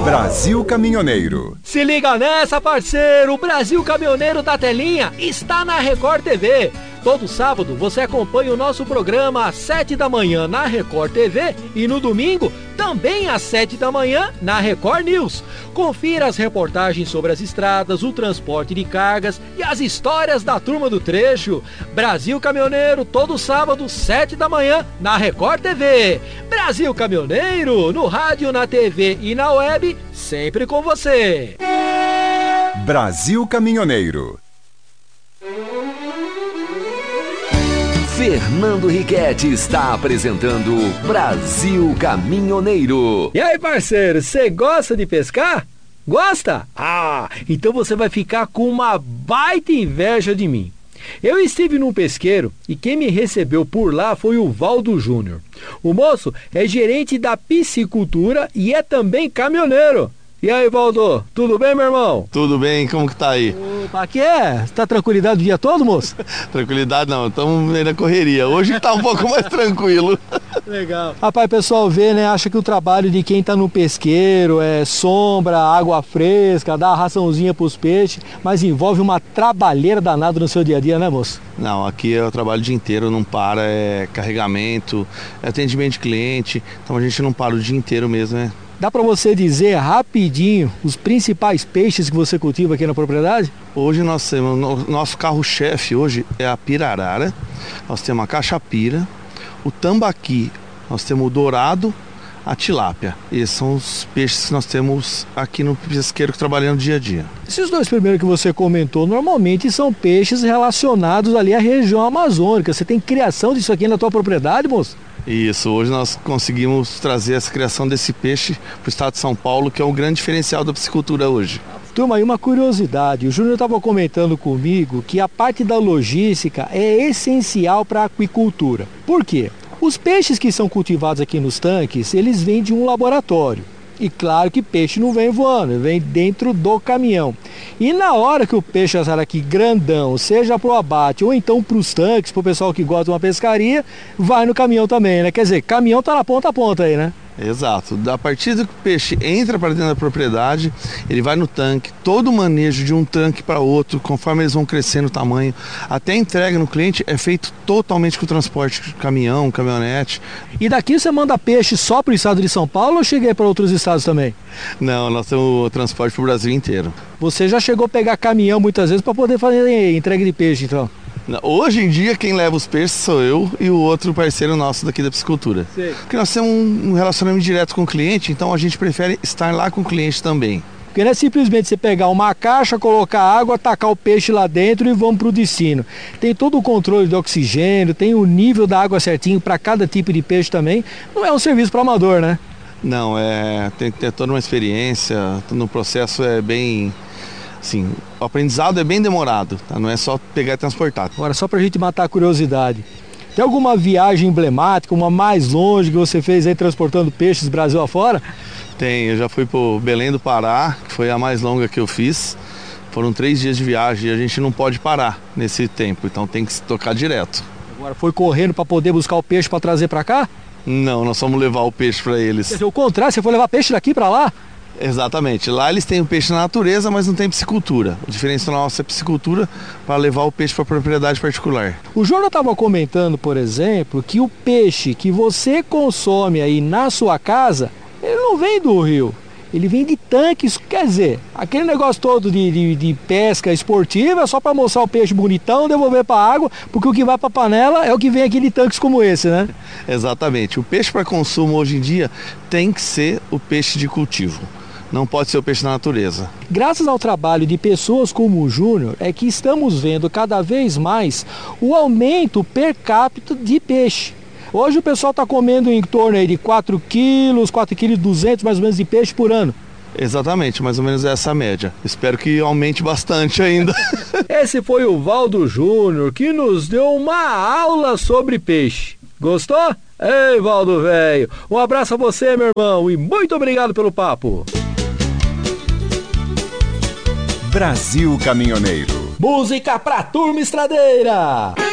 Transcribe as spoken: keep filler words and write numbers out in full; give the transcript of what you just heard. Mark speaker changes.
Speaker 1: Brasil Caminhoneiro.
Speaker 2: Se liga nessa, parceiro! O Brasil Caminhoneiro da Telinha está na Record T V. Todo sábado você acompanha o nosso programa às sete da manhã na Record T V e no domingo também às sete da manhã na Record News. Confira as reportagens sobre as estradas, o transporte de cargas e as histórias da turma do trecho. Brasil Caminhoneiro, todo sábado, sete da manhã na Record T V. Brasil Caminhoneiro, no rádio, na T V e na web, sempre com você.
Speaker 1: Brasil Caminhoneiro.
Speaker 3: Fernando Riquetti está apresentando Brasil Caminhoneiro.
Speaker 2: E aí, parceiro, você gosta de pescar? Gosta? Ah, então você vai ficar com uma baita inveja de mim. Eu estive num pesqueiro e quem me recebeu por lá foi o Valdo Júnior. O moço é gerente da piscicultura e é também caminhoneiro. E aí, Valdo, tudo bem, meu irmão?
Speaker 4: Tudo bem, como que tá aí?
Speaker 2: Opa, aqui é? Tá tranquilidade o dia todo, moço?
Speaker 4: Tranquilidade não, estamos na correria. Hoje tá um pouco mais tranquilo.
Speaker 2: Legal. Rapaz, o pessoal vê, né, acha que o trabalho de quem tá no pesqueiro é sombra, água fresca, dar a raçãozinha pros peixes, mas envolve uma trabalheira danada no seu dia a dia, né, moço?
Speaker 4: Não, aqui é o trabalho o dia inteiro, não para, é carregamento, é atendimento de cliente, então a gente não para o dia inteiro mesmo, né?
Speaker 2: Dá para você dizer rapidinho os principais peixes que você cultiva aqui na propriedade?
Speaker 4: Hoje nós temos, nosso carro-chefe hoje é a pirarara, nós temos a caxapira, o tambaqui, nós temos o dourado, a tilápia. Esses são os peixes que nós temos aqui no pesqueiro trabalhando dia a dia.
Speaker 2: Esses dois primeiros que você comentou, normalmente são peixes relacionados ali à região amazônica. Você tem criação disso aqui na tua propriedade, moço?
Speaker 4: Isso, hoje nós conseguimos trazer essa criação desse peixe para o estado de São Paulo, que é um grande diferencial da piscicultura hoje.
Speaker 2: Turma, aí uma curiosidade, o Júnior estava comentando comigo que a parte da logística é essencial para a aquicultura. Por quê? Os peixes que são cultivados aqui nos tanques, eles vêm de um laboratório. E claro que peixe não vem voando, vem dentro do caminhão. E na hora que o peixe sai aqui grandão, seja para o abate ou então para os tanques, para o pessoal que gosta de uma pescaria, vai no caminhão também, né? Quer dizer, caminhão tá na ponta a ponta aí, né?
Speaker 4: Exato. A partir do que o peixe entra para dentro da propriedade, ele vai no tanque, todo o manejo de um tanque para outro, conforme eles vão crescendo o tamanho, até a entrega no cliente é feito totalmente com o transporte de caminhão, caminhonete.
Speaker 2: E daqui você manda peixe só para o estado de São Paulo ou cheguei para outros estados também?
Speaker 4: Não, nós temos o transporte para o Brasil inteiro.
Speaker 2: Você já chegou a pegar caminhão muitas vezes para poder fazer entrega de peixe, então?
Speaker 4: Hoje em dia quem leva os peixes sou eu e o outro parceiro nosso daqui da piscicultura. Sim. Porque nós temos um relacionamento direto com o cliente, então a gente prefere estar lá com o cliente também.
Speaker 2: Porque não é simplesmente você pegar uma caixa, colocar água, tacar o peixe lá dentro e vamos para o destino. Tem todo o controle de oxigênio, tem o nível da água certinho para cada tipo de peixe também. Não é um serviço para amador, né?
Speaker 4: Não, é, tem que ter toda uma experiência, no processo é bem... Sim, o aprendizado é bem demorado, tá? Não é só pegar e transportar.
Speaker 2: Agora, só pra gente matar a curiosidade, tem alguma viagem emblemática, uma mais longe que você fez aí transportando peixes Brasil afora?
Speaker 4: Tem, eu já fui pro Belém do Pará, que foi a mais longa que eu fiz. Foram três dias de viagem e a gente não pode parar nesse tempo, então tem que se tocar direto.
Speaker 2: Agora, foi correndo para poder buscar o peixe para trazer para cá?
Speaker 4: Não, nós vamos levar o peixe para eles.
Speaker 2: Quer dizer, o contrário, você foi levar peixe daqui para lá?
Speaker 4: Exatamente. Lá eles têm o peixe na natureza, mas não tem piscicultura. O diferencial nosso é piscicultura para levar o peixe para propriedade particular.
Speaker 2: O Júnior estava comentando, por exemplo, que o peixe que você consome aí na sua casa, ele não vem do rio. Ele vem de tanques, quer dizer, aquele negócio todo de, de, de pesca esportiva é só para mostrar o peixe bonitão, devolver para a água, porque o que vai para a panela é o que vem aqui de tanques como esse, né?
Speaker 4: Exatamente. O peixe para consumo hoje em dia tem que ser o peixe de cultivo. Não pode ser o peixe da natureza.
Speaker 2: Graças ao trabalho de pessoas como o Júnior, é que estamos vendo cada vez mais o aumento per capita de peixe. Hoje o pessoal está comendo em torno aí de quatro quilos, quatro vírgula duzentos quilos mais ou menos de peixe por ano.
Speaker 4: Exatamente, mais ou menos essa média. Espero que aumente bastante ainda.
Speaker 2: Esse foi o Valdo Júnior, que nos deu uma aula sobre peixe. Gostou? Ei, Valdo velho, um abraço a você, meu irmão, e muito obrigado pelo papo.
Speaker 1: Brasil Caminhoneiro.
Speaker 2: Música pra turma estradeira.